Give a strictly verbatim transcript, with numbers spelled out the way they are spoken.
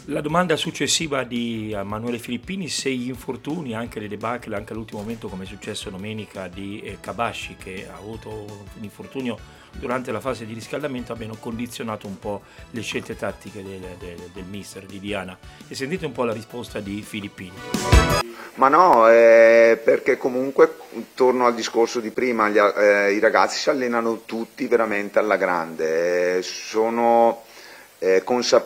La domanda successiva di Emanuele Filippini, se gli infortuni, anche le debacle, anche all'ultimo momento come è successo domenica di eh, Kabashi che ha avuto un infortunio durante la fase di riscaldamento, abbiano condizionato un po' le scelte tattiche del, del, del mister di Diana. E sentite un po' la risposta di Filippini. Ma no, eh, perché comunque torno al discorso di prima, gli, eh, i ragazzi si allenano tutti veramente alla grande, eh, sono eh, consapevoli